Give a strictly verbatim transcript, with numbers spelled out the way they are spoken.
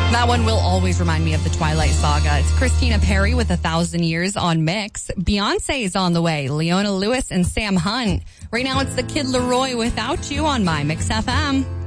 That one will always remind me of the Twilight Saga. It's Christina Perri with A Thousand Years on Mix. Beyonce is on the way. Leona Lewis and Sam Hunt. Right now it's the Kid Laroi Without You on My Mix F M.